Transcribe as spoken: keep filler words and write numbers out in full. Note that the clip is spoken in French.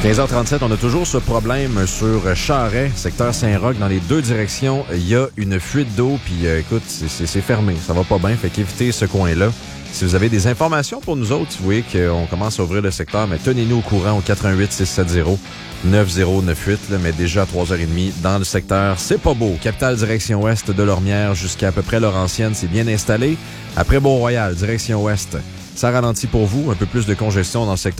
quinze heures trente-sept, on a toujours ce problème sur Charest, secteur Saint-Roch, dans les deux directions. Il y a une fuite d'eau, puis euh, écoute, c'est, c'est, c'est fermé, ça va pas bien, fait qu'évitez ce coin-là. Si vous avez des informations pour nous autres, vous voyez qu'on commence à ouvrir le secteur, mais tenez-nous au courant au quatre un huit six sept zéro neuf zéro neuf huit, là, mais déjà à trois heures trente dans le secteur. C'est pas beau. Capitale direction ouest de Lormière jusqu'à à peu près Laurentienne, c'est bien installé. Après Beau-Royal, direction ouest, ça ralentit pour vous. Un peu plus de congestion dans le secteur.